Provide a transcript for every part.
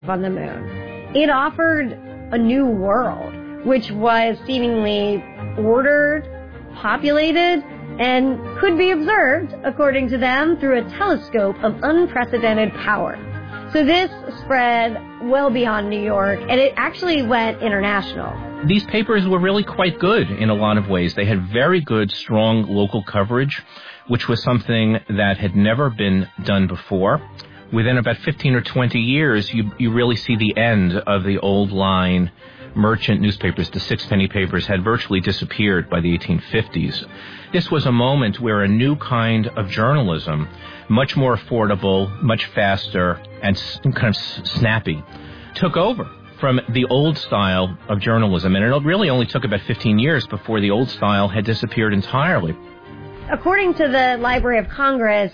on the moon. It offered a new world, which was seemingly ordered, populated, and could be observed, according to them, through a telescope of unprecedented power. So this spread well beyond New York, and it actually went international. These papers were really quite good in a lot of ways. They had very good, strong local coverage, which was something that had never been done before. Within about 15 or 20 years, you really see the end of the old line merchant newspapers. The sixpenny papers had virtually disappeared by the 1850s. This was a moment where a new kind of journalism, much more affordable, much faster, and kind of snappy, took over from the old style of journalism. And it really only took about 15 years before the old style had disappeared entirely. According to the Library of Congress,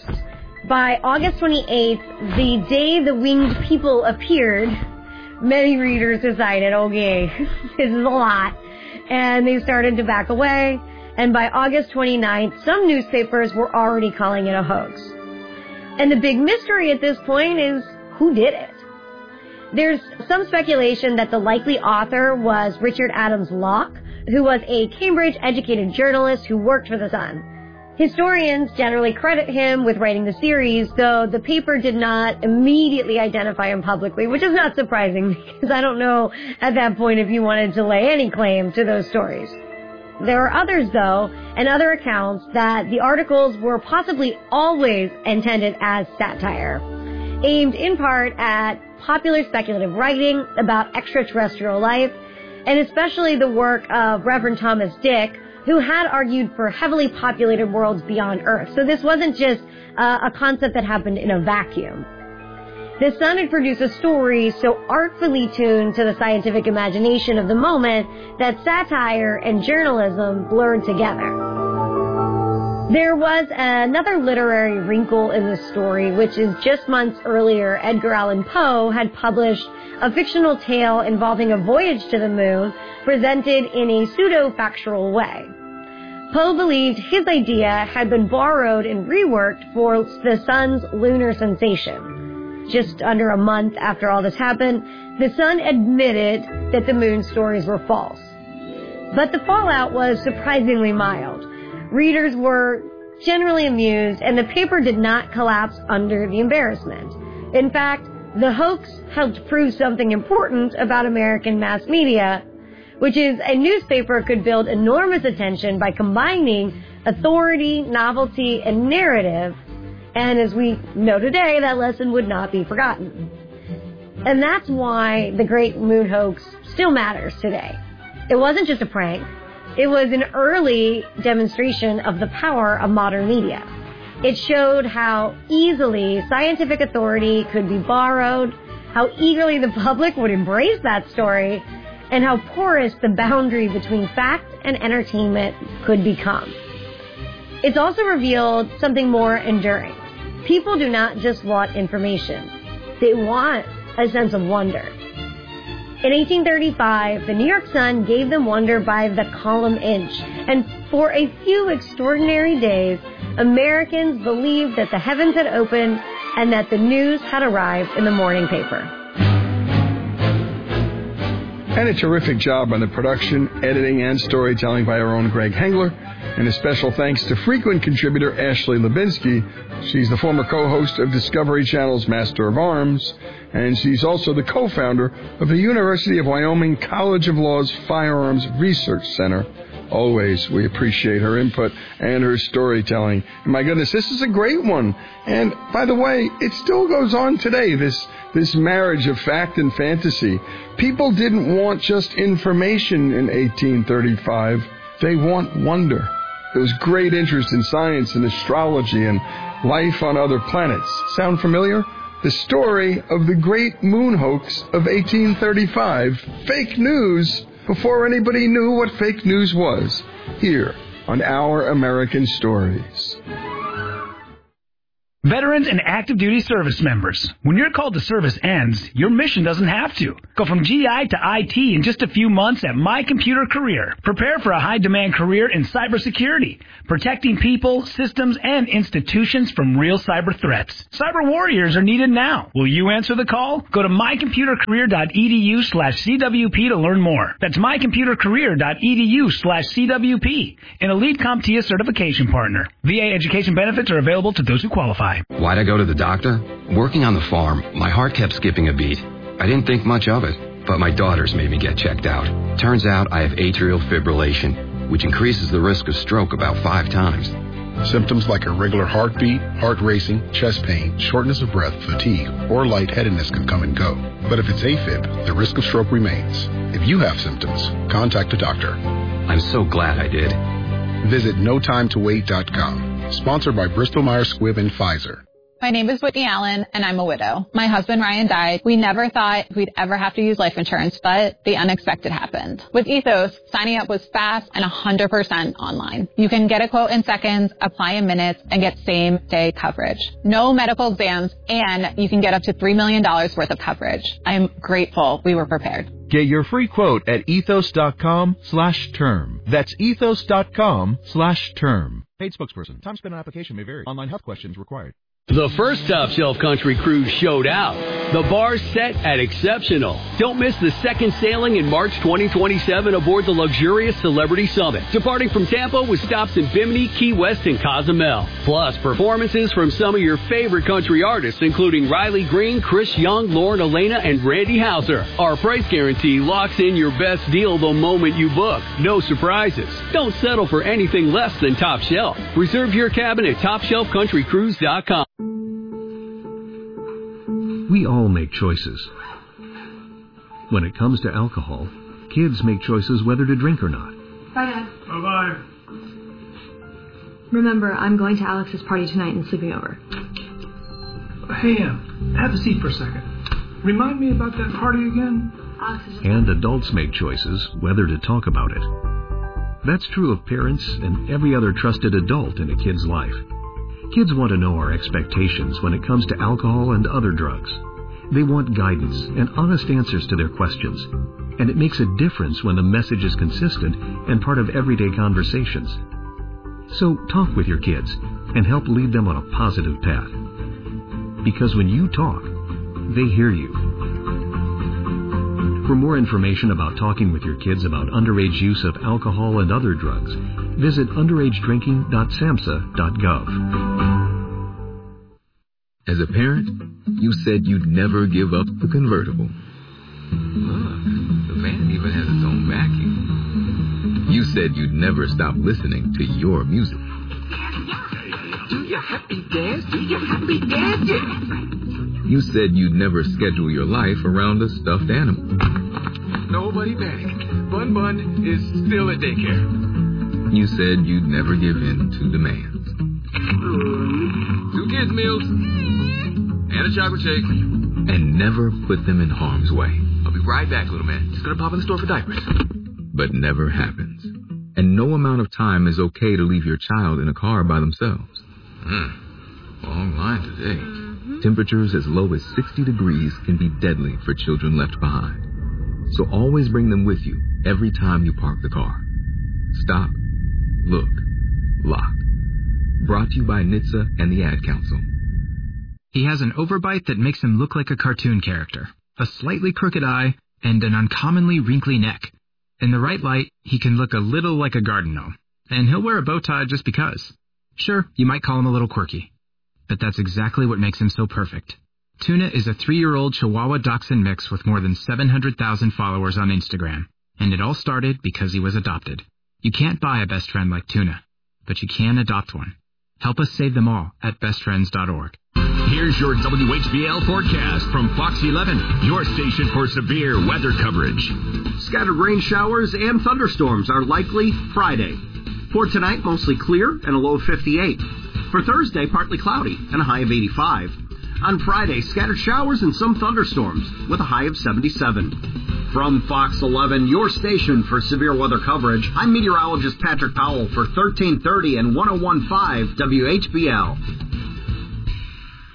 by August 28th, the day the winged people appeared, many readers decided, okay, this is a lot, and they started to back away. And by August 29th, some newspapers were already calling it a hoax. And the big mystery at this point is, who did it? There's some speculation that the likely author was Richard Adams Locke, who was a Cambridge-educated journalist who worked for The Sun. Historians generally credit him with writing the series, though the paper did not immediately identify him publicly, which is not surprising because I don't know at that point if he wanted to lay any claim to those stories. There are others, though, and other accounts that the articles were possibly always intended as satire, aimed in part at popular speculative writing about extraterrestrial life, and especially the work of Reverend Thomas Dick, who had argued for heavily populated worlds beyond Earth. So this wasn't just a concept that happened in a vacuum. The Sun had produced a story so artfully tuned to the scientific imagination of the moment that satire and journalism blurred together. There was another literary wrinkle in the story, which is just months earlier, Edgar Allan Poe had published a fictional tale involving a voyage to the moon presented in a pseudo-factual way. Poe believed his idea had been borrowed and reworked for the Sun's lunar sensation. Just under a month after all this happened, the Sun admitted that the moon stories were false. But the fallout was surprisingly mild. Readers were generally amused, and the paper did not collapse under the embarrassment. In fact, the hoax helped prove something important about American mass media, which is a newspaper could build enormous attention by combining authority, novelty, and narrative. And as we know today, that lesson would not be forgotten. And that's why the Great Moon Hoax still matters today. It wasn't just a prank. It was an early demonstration of the power of modern media. It showed how easily scientific authority could be borrowed, how eagerly the public would embrace that story, and how porous the boundary between fact and entertainment could become. It's also revealed something more enduring. People do not just want information. They want a sense of wonder. In 1835, the New York Sun gave them wonder by the column inch, and for a few extraordinary days, Americans believed that the heavens had opened and that the news had arrived in the morning paper. And a terrific job on the production, editing, and storytelling by our own Greg Hengler. And a special thanks to frequent contributor Ashley Lubinsky. She's the former co-host of Discovery Channel's Master of Arms, and she's also the co-founder of the University of Wyoming College of Law's Firearms Research Center. Always, we appreciate her input and her storytelling. And my goodness, this is a great one. And by the way, it still goes on today, this marriage of fact and fantasy. People didn't want just information in 1835. They want wonder. There was great interest in science and astrology and life on other planets. Sound familiar? The story of the Great Moon Hoax of 1835. Fake news before anybody knew what fake news was. Here on Our American Stories. Veterans and active duty service members, when your call to service ends, your mission doesn't have to. Go from GI to IT in just a few months at My Computer Career. Prepare for a high-demand career in cybersecurity, protecting people, systems, and institutions from real cyber threats. Cyber warriors are needed now. Will you answer the call? Go to mycomputercareer.edu/CWP to learn more. That's mycomputercareer.edu/CWP, an elite CompTIA certification partner. VA education benefits are available to those who qualify. Why'd I go to the doctor? Working on the farm, my heart kept skipping a beat. I didn't think much of it, but my daughters made me get checked out. Turns out I have atrial fibrillation, which increases the risk of stroke about 5 times. Symptoms like irregular heartbeat, heart racing, chest pain, shortness of breath, fatigue, or lightheadedness can come and go. But if it's AFib, the risk of stroke remains. If you have symptoms, contact a doctor. I'm so glad I did. Visit NoTimeToWait.com. Sponsored by Bristol-Myers Squibb and Pfizer. My name is Whitney Allen, and I'm a widow. My husband, Ryan, died. We never thought we'd ever have to use life insurance, but the unexpected happened. With Ethos, signing up was fast and 100% online. You can get a quote in seconds, apply in minutes, and get same-day coverage. No medical exams, and you can get up to $3 million worth of coverage. I'm grateful we were prepared. Get your free quote at ethos.com/term. That's ethos.com/term. Paid spokesperson. Time spent on application may vary. Online health questions required. The first Top Shelf Country Cruise showed out. The bar's set at exceptional. Don't miss the second sailing in March 2027 aboard the luxurious Celebrity Summit, departing from Tampa with stops in Bimini, Key West, and Cozumel. Plus, performances from some of your favorite country artists, including Riley Green, Chris Young, Lauren Elena, and Randy Houser. Our price guarantee locks in your best deal the moment you book. No surprises. Don't settle for anything less than Top Shelf. Reserve your cabin at TopShelfCountryCruise.com. We all make choices. When it comes to alcohol, kids make choices whether to drink or not. Bye, Dad. Bye-bye. Remember, I'm going to Alex's party tonight and sleeping over. Hey, have a seat for a second. Remind me about that party again? And adults make choices whether to talk about it. That's true of parents and every other trusted adult in a kid's life. Kids want to know our expectations when it comes to alcohol and other drugs. They want guidance and honest answers to their questions. And it makes a difference when the message is consistent and part of everyday conversations. So talk with your kids and help lead them on a positive path. Because when you talk, they hear you. For more information about talking with your kids about underage use of alcohol and other drugs, visit underagedrinking.samhsa.gov. As a parent, you said you'd never give up the convertible. Look, the van even has its own vacuum. You said you'd never stop listening to your music. Do your happy dance, do your happy dance. You said you'd never schedule your life around a stuffed animal. Nobody panic. Bun Bun is still at daycare. You said you'd never give in to demands. 2 kids' meals and a chocolate shake. And never put them in harm's way. I'll be right back, little man. Just gonna pop in the store for diapers. But never happens. And no amount of time is okay to leave your child in a car by themselves. Long line today. Temperatures as low as 60 degrees can be deadly for children left behind. So always bring them with you every time you park the car. Stop. Look. Lock. Brought to you by NHTSA and the Ad Council. He has an overbite that makes him look like a cartoon character, a slightly crooked eye, and an uncommonly wrinkly neck. In the right light, he can look a little like a garden gnome, and he'll wear a bow tie just because. Sure, you might call him a little quirky, but that's exactly what makes him so perfect. Tuna is a 3-year-old Chihuahua Dachshund mix with more than 700,000 followers on Instagram, and it all started because he was adopted. You can't buy a best friend like Tuna, but you can adopt one. Help us save them all at bestfriends.org. Here's your WHBL forecast from Fox 11, your station for severe weather coverage. Scattered rain showers and thunderstorms are likely Friday. For tonight, mostly clear and a low of 58. For Thursday, partly cloudy and a high of 85. On Friday, scattered showers and some thunderstorms with a high of 77. From Fox 11, your station for severe weather coverage, I'm meteorologist Patrick Powell for 1330 and 101.5 WHBL.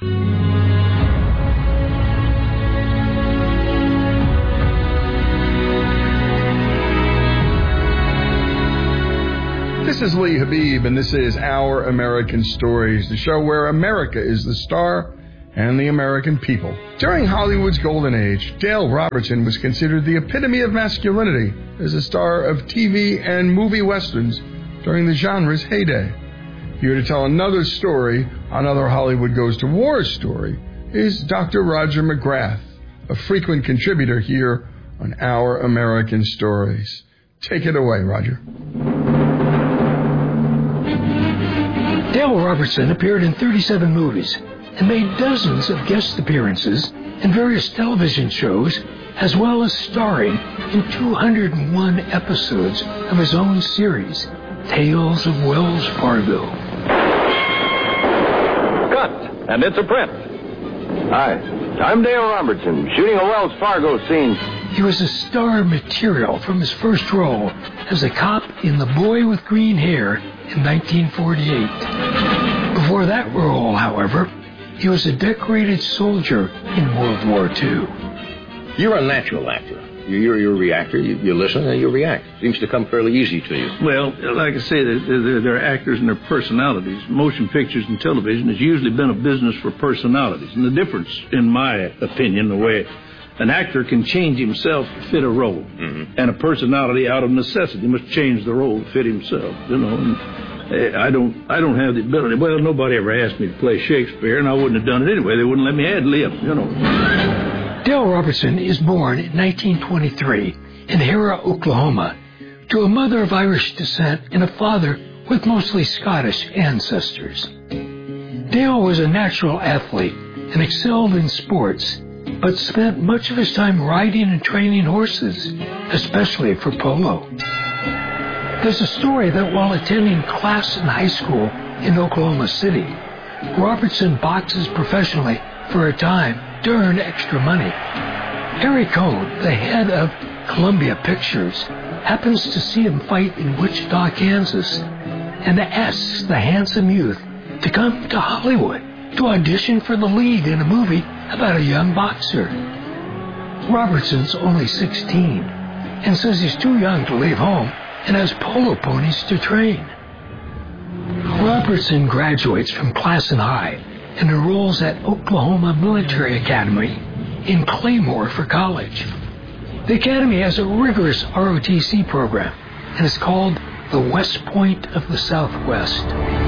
This is Lee Habib, and this is Our American Stories, the show where America is the star and the American people. During Hollywood's golden age, Dale Robertson was considered the epitome of masculinity as a star of TV and movie westerns during the genre's heyday. Here to tell another story, another Hollywood Goes to War story, is Dr. Roger McGrath, a frequent contributor here on Our American Stories. Take it away, Roger. Dale Robertson appeared in 37 movies and made dozens of guest appearances in various television shows, as well as starring in 201 episodes of his own series, Tales of Wells Fargo. Cut, and it's a print. Hi, I'm Dale Robertson, shooting a Wells Fargo scene. He was a star material from his first role as a cop in The Boy with Green Hair in 1948. Before that role, however, he was a decorated soldier in World War II. You're a natural actor. You're a reactor. You listen and you react. Seems to come fairly easy to you. Well, like I say, they're actors and their personalities. Motion pictures and television has usually been a business for personalities. And the difference, in my opinion, the way an actor can change himself to fit a role, and a personality out of necessity must change the role to fit himself. You know, and I don't have the ability. Well, nobody ever asked me to play Shakespeare, and I wouldn't have done it anyway. They wouldn't let me ad lib. You know. Dale Robertson is born in 1923 in Hera, Oklahoma, to a mother of Irish descent and a father with mostly Scottish ancestors. Dale was a natural athlete and excelled in sports, but spent much of his time riding and training horses, especially for polo. There's a story that while attending class in high school in Oklahoma City, Robertson boxes professionally for a time to earn extra money. Harry Cohn, the head of Columbia Pictures, happens to see him fight in Wichita, Kansas, and asks the handsome youth to come to Hollywood to audition for the lead in a movie about a young boxer. Robertson's only 16 and says he's too young to leave home and has polo ponies to train. Robertson graduates from Classen High and enrolls at Oklahoma Military Academy in Claymore for college. The academy has a rigorous ROTC program and is called the West Point of the Southwest.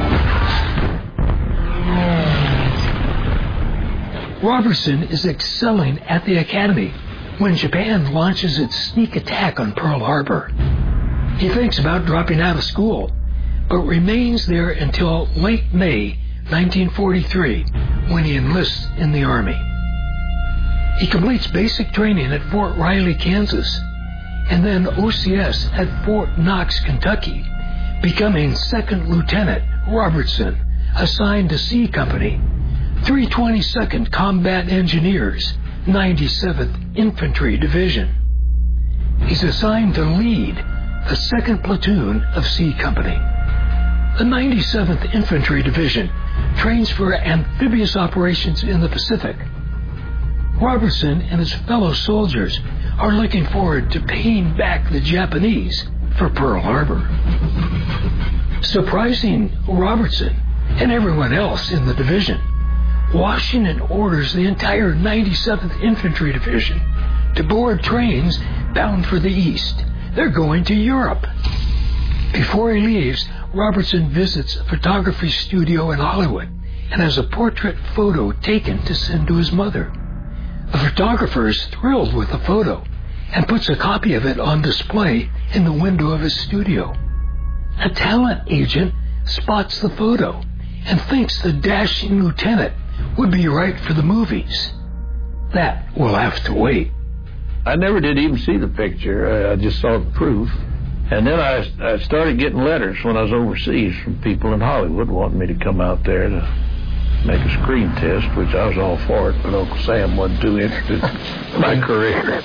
Robertson is excelling at the academy when Japan launches its sneak attack on Pearl Harbor. He thinks about dropping out of school, but remains there until late May 1943, when he enlists in the Army. He completes basic training at Fort Riley, Kansas, and then OCS at Fort Knox, Kentucky, becoming Second Lieutenant Robertson, assigned to C Company, 322nd Combat Engineers, 97th Infantry Division. He's assigned to lead the 2nd Platoon of C Company. The 97th Infantry Division trains for amphibious operations in the Pacific. Robertson and his fellow soldiers are looking forward to paying back the Japanese for Pearl Harbor. Surprising Robertson and everyone else in the division, Washington orders the entire 97th Infantry Division to board trains bound for the East. They're going to Europe. Before he leaves, Robertson visits a photography studio in Hollywood and has a portrait photo taken to send to his mother. The photographer is thrilled with the photo and puts a copy of it on display in the window of his studio. A talent agent spots the photo and thinks the dashing lieutenant would be right for the movies. That will have to wait. I never did even see the picture. I just saw the proof. And then I started getting letters when I was overseas from people in Hollywood wanting me to come out there to make a screen test, which I was all for it, but Uncle Sam wasn't too interested in my career.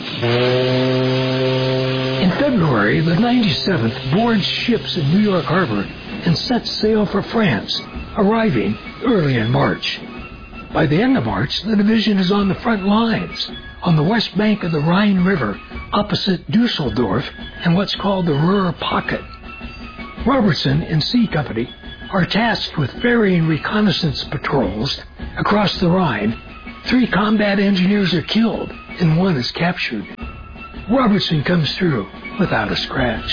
In February, the 97th boards ships in New York Harbor and sets sail for France, arriving early in March. By the end of March, the division is on the front lines, on the west bank of the Rhine River, opposite Dusseldorf and what's called the Ruhr Pocket. Robertson and C Company are tasked with varying reconnaissance patrols across the Rhine. 3 combat engineers are killed and 1 is captured. Robertson comes through without a scratch.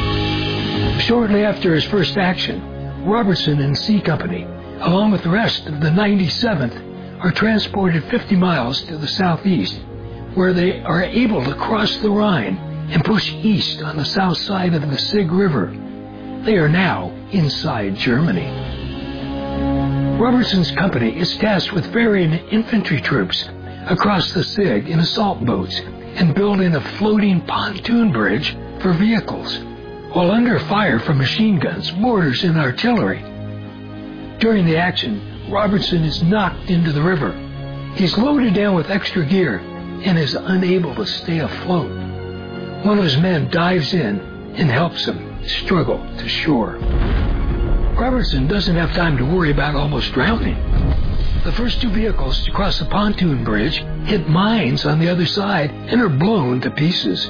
Shortly after his first action, Robertson and C Company, along with the rest of the 97th, are transported 50 miles to the southeast, where they are able to cross the Rhine and push east on the south side of the Sig River. They are now inside Germany. Robertson's company is tasked with ferrying infantry troops across the Sig in assault boats and building a floating pontoon bridge for vehicles, while under fire from machine guns, mortars, and artillery. During the action, Robertson is knocked into the river. He's loaded down with extra gear and is unable to stay afloat. One of his men dives in and helps him struggle to shore. Robertson doesn't have time to worry about almost drowning. The first 2 vehicles to cross the pontoon bridge hit mines on the other side and are blown to pieces.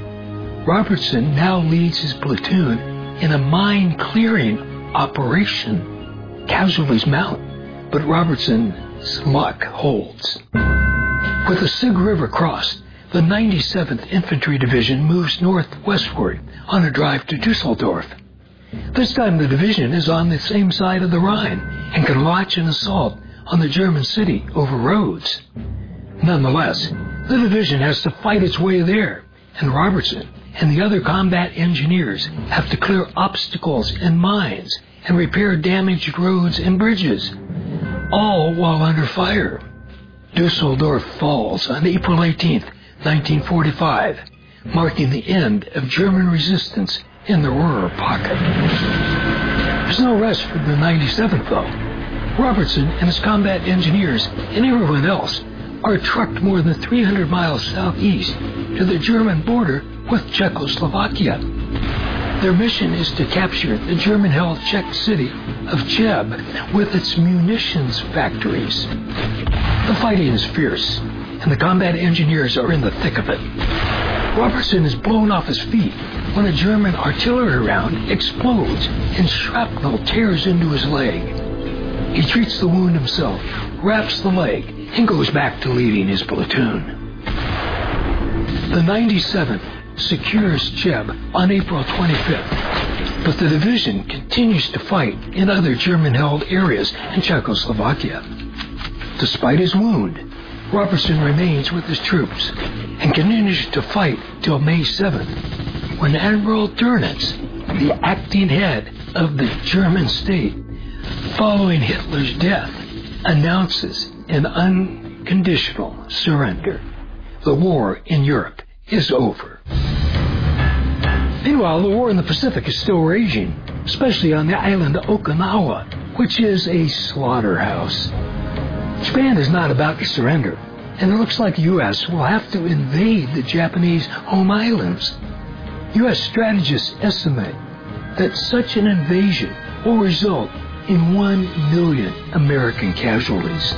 Robertson now leads his platoon in a mine-clearing operation. Casualties mount, but Robertson's luck holds. With the Sig River crossed, the 97th Infantry Division moves northwestward on a drive to Dusseldorf. This time the division is on the same side of the Rhine and can launch an assault on the German city over roads. Nonetheless, the division has to fight its way there, and Robertson and the other combat engineers have to clear obstacles and mines and repair damaged roads and bridges, all while under fire. Dusseldorf falls on April 18th, 1945, marking the end of German resistance in the Ruhr Pocket. There's no rest for the 97th, though. Robertson and his combat engineers and everyone else are trucked more than 300 miles southeast to the German border with Czechoslovakia. Their mission is to capture the German-held Czech city of Cheb with its munitions factories. The fighting is fierce, and the combat engineers are in the thick of it. Robertson is blown off his feet when a German artillery round explodes and shrapnel tears into his leg. He treats the wound himself, wraps the leg, and goes back to leading his platoon. The 97th secures Cheb on April 25th, but the division continues to fight in other German-held areas in Czechoslovakia. Despite his wound, Robertson remains with his troops and continues to fight till May 7th, when Admiral Dönitz, the acting head of the German state, following Hitler's death, announces an unconditional surrender. The war in Europe is over. Meanwhile, the war in the Pacific is still raging, especially on the island of Okinawa, which is a slaughterhouse. Japan is not about to surrender, and it looks like the U.S. will have to invade the Japanese home islands. U.S. strategists estimate that such an invasion will result in 1 million American casualties.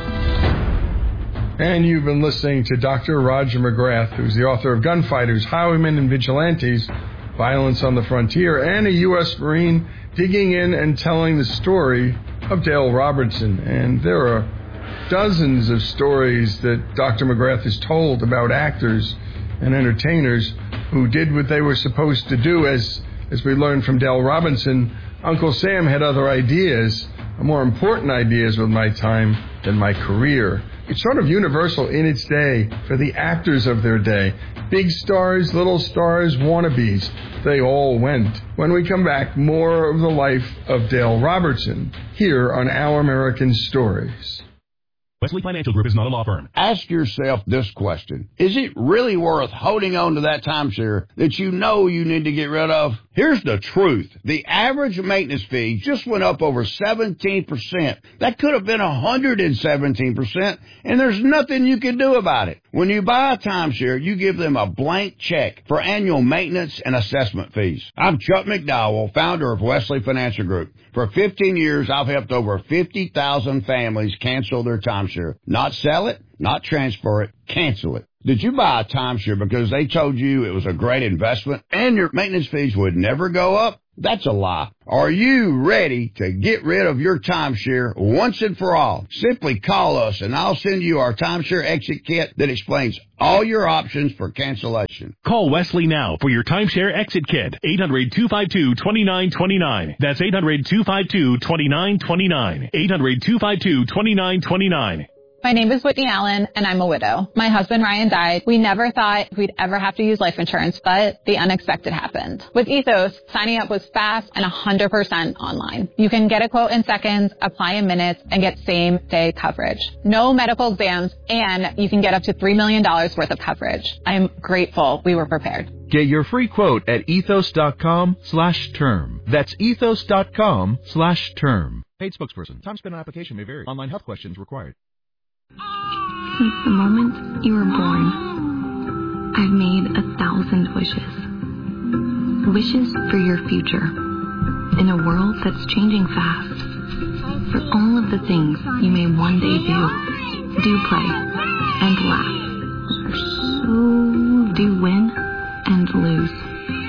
And you've been listening to Dr. Roger McGrath, who's the author of Gunfighters, Highwaymen and Vigilantes, Violence on the Frontier, and a U.S. Marine digging in and telling the story of Dale Robertson. And there are dozens of stories that Dr. McGrath has told about actors and entertainers who did what they were supposed to do. As we learned from Dale Robinson, Uncle Sam had other ideas, more important ideas with my time than my career. It's sort of universal in its day for the actors of their day. Big stars, little stars, wannabes, they all went. When we come back, more of the life of Dale Robertson here on Our American Stories. Wesley Financial Group is not a law firm. Ask yourself this question. Is it really worth holding on to that timeshare that you know you need to get rid of? Here's the truth. The average maintenance fee just went up over 17%. That could have been 117%, and there's nothing you can do about it. When you buy a timeshare, you give them a blank check for annual maintenance and assessment fees. I'm Chuck McDowell, founder of Wesley Financial Group. For 15 years, I've helped over 50,000 families cancel their timeshare. Not sell it, not transfer it, cancel it. Did you buy a timeshare because they told you it was a great investment and your maintenance fees would never go up? That's a lie. Are you ready to get rid of your timeshare once and for all? Simply call us and I'll send you our timeshare exit kit that explains all your options for cancellation. Call Wesley now for your timeshare exit kit. 800-252-2929. That's 800-252-2929. 800-252-2929. My name is Whitney Allen, and I'm a widow. My husband, Ryan, died. We never thought we'd ever have to use life insurance, but the unexpected happened. With Ethos, signing up was fast and 100% online. You can get a quote in seconds, apply in minutes, and get same-day coverage. No medical exams, and you can get up to $3 million worth of coverage. I'm grateful we were prepared. Get your free quote at ethos.com/term. That's ethos.com/term. Paid spokesperson. Time spent on application may vary. Online health questions required. Since the moment you were born, I've made 1,000 wishes. Wishes for your future. In a world that's changing fast. For all of the things you may one day do play, and laugh. Do win and lose.